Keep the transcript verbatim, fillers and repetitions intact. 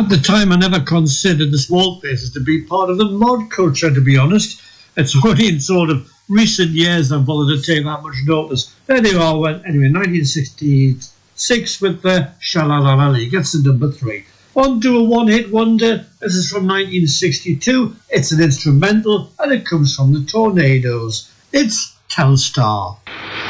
At the time, I never considered the Small Faces to be part of the mod culture, to be honest. It's only in sort of recent years I've bothered to take that much notice. There they are. Well, anyway, nineteen sixty-six with the Sha-La-La-La-Lee gets to number three. On to a one-hit wonder. This is from nineteen sixty-two. It's an instrumental, and it comes from the Tornadoes. It's Telstar.